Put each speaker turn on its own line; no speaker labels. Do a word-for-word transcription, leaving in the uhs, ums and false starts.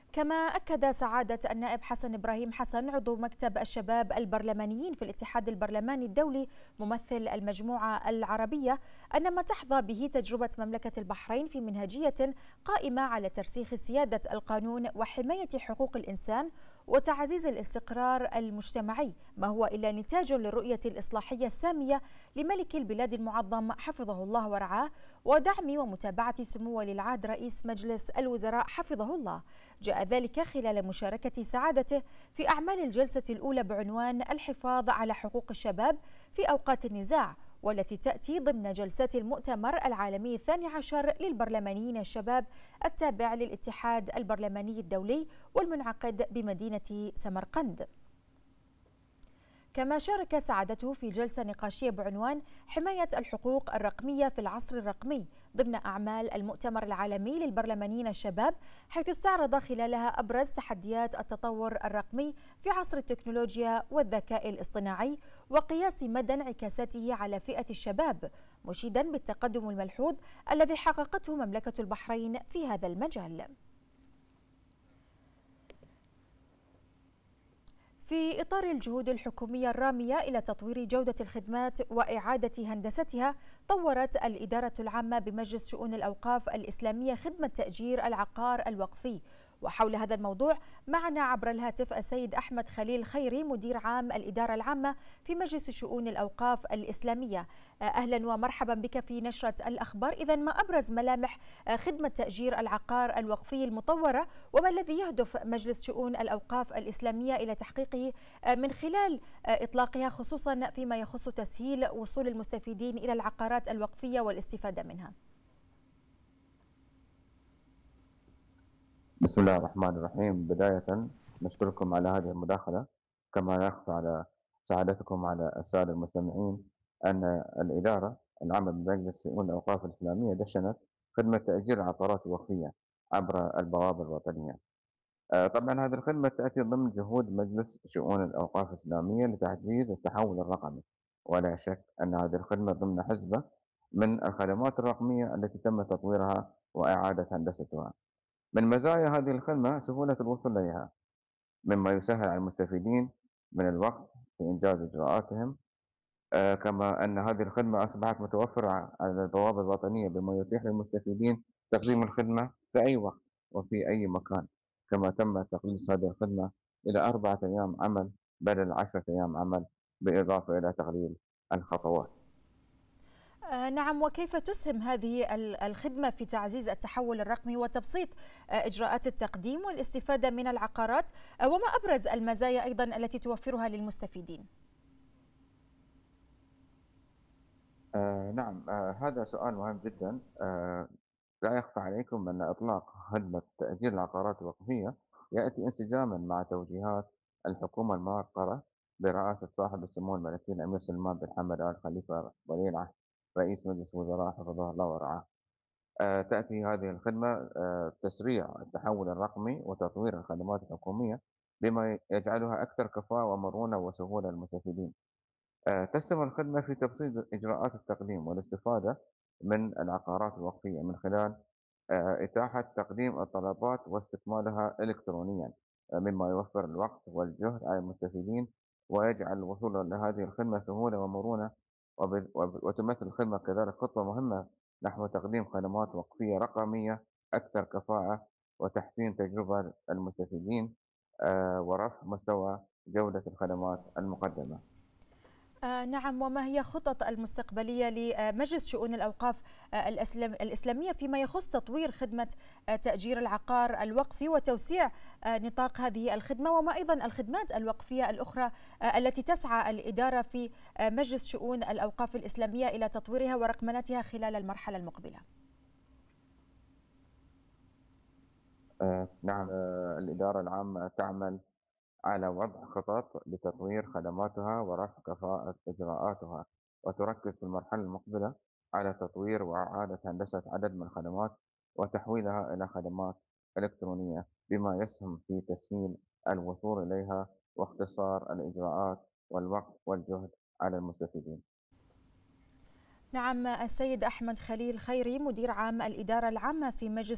كما أكد سعادة النائب حسن إبراهيم حسن عضو مكتب الشباب البرلمانيين في الاتحاد البرلماني الدولي ممثل المجموعة العربية أن ما تحظى به تجربة مملكة البحرين في منهجية قائمة على ترسيخ سيادة القانون وحماية حقوق الإنسان وتعزيز الاستقرار المجتمعي، ما هو إلا نتاج للرؤية الإصلاحية السامية لملك البلاد المعظم حفظه الله ورعاه، ودعم ومتابعة سمو ولي العهد رئيس مجلس الوزراء حفظه الله. جاء ذلك خلال مشاركة سعادته في أعمال الجلسة الأولى بعنوان الحفاظ على حقوق الشباب في أوقات النزاع، والتي تأتي ضمن جلسات المؤتمر العالمي الثاني عشر للبرلمانيين الشباب التابع للاتحاد البرلماني الدولي والمنعقد بمدينة سمرقند. كما شارك سعادته في جلسة نقاشية بعنوان حماية الحقوق الرقمية في العصر الرقمي ضمن أعمال المؤتمر العالمي للبرلمانيين الشباب، حيث استعرض خلالها أبرز تحديات التطور الرقمي في عصر التكنولوجيا والذكاء الاصطناعي وقياس مدى انعكاساته على فئة الشباب، مشيدا بالتقدم الملحوظ الذي حققته مملكة البحرين في هذا المجال. في إطار الجهود الحكومية الرامية إلى تطوير جودة الخدمات وإعادة هندستها، طورت الإدارة العامة بمجلس شؤون الأوقاف الإسلامية خدمة تأجير العقار الوقفي. وحول هذا الموضوع معنا عبر الهاتف السيد أحمد خليل خيري مدير عام الإدارة العامة في مجلس شؤون الأوقاف الإسلامية. أهلا ومرحبا بك في نشرة الأخبار. إذن ما أبرز ملامح خدمة تأجير العقار الوقفي المطورة، وما الذي يهدف مجلس شؤون الأوقاف الإسلامية إلى تحقيقه من خلال إطلاقها، خصوصا فيما يخص تسهيل وصول المستفيدين إلى العقارات الوقفية والاستفادة منها؟
بسم الله الرحمن الرحيم. بداية نشكركم على هذه المداخلة، كما لا يخفى على سعادتكم على السادة المستمعين أن الإدارة العامة بمجلس شؤون الأوقاف الإسلامية دشنت خدمة تأجير العقارات الوقفية عبر البوابة الوطنية. آه، طبعا هذه الخدمة تأتي ضمن جهود مجلس شؤون الأوقاف الإسلامية لتعزيز التحول الرقمي، ولا شك أن هذه الخدمة ضمن حزبة من الخدمات الرقمية التي تم تطويرها وإعادة هندستها. من مزايا هذه الخدمة سهولة الوصول إليها، مما يسهل على المستفيدين من الوقت في إنجاز إجراءاتهم. آه، كما أن هذه الخدمة أصبحت متوفرة على البوابة الوطنية، بما يتيح للمستفيدين تقديم الخدمة في أي وقت وفي أي مكان. كما تم تقليص هذه الخدمة إلى أربعة أيام عمل بدل عشرة أيام عمل، بالإضافة إلى تقليل الخطوات.
آه، نعم، وكيف تسهم هذه الخدمة في تعزيز التحول الرقمي وتبسيط آه، إجراءات التقديم والاستفادة من العقارات، آه، وما أبرز المزايا أيضا التي توفرها للمستفيدين؟
آه نعم، آه هذا سؤال مهم جدا. آه لا يخفى عليكم أن إطلاق خدمة تأجير العقارات الوقفية يأتي انسجاما مع توجيهات الحكومة الموقرة برئاسة صاحب السمو الملكي الأمير سلمان بن حمد آل خليفة ولي العهد رئيس مجلس الوزراء حفظه الله ورعاه. آه تأتي هذه الخدمة آه تسريع التحول الرقمي وتطوير الخدمات الحكومية، بما يجعلها أكثر كفاءة ومرونة وسهولة للمستفيدين. آه، تسهم الخدمة في تبسيط إجراءات التقديم والاستفادة من العقارات الوقفية من خلال آه، إتاحة تقديم الطلبات واستكمالها إلكترونيا، آه، مما يوفر الوقت والجهد على المستفيدين ويجعل الوصول لهذه الخدمة سهولة ومرونة. وب- وب- وتمثل الخدمة كذلك خطوة مهمة نحو تقديم خدمات وقفية رقمية أكثر كفاءة وتحسين تجربة المستفيدين، آه، ورفع مستوى جودة الخدمات المقدمة.
آه، نعم، وما هي خطط المستقبلية لمجلس شؤون الأوقاف آه، الأسلام- الإسلامية فيما يخص تطوير خدمة آه، تأجير العقار الوقفي وتوسيع آه، نطاق هذه الخدمة، وما أيضا الخدمات الوقفية الأخرى آه، التي تسعى الإدارة في آه، مجلس شؤون الأوقاف الإسلامية إلى تطويرها ورقمنتها خلال المرحلة المقبلة؟
آه، نعم، آه، الإدارة العامة تعمل على وضع خطط لتطوير خدماتها ورفع كفاءة إجراءاتها، وتركز في المرحلة المقبلة على تطوير وإعادة هندسة عدد من الخدمات وتحويلها إلى خدمات إلكترونية، بما يسهم في تسهيل الوصول إليها واختصار الإجراءات والوقت والجهد على المستفيدين.
نعم، السيد أحمد خليل خيري مدير عام الإدارة العامة في مجلس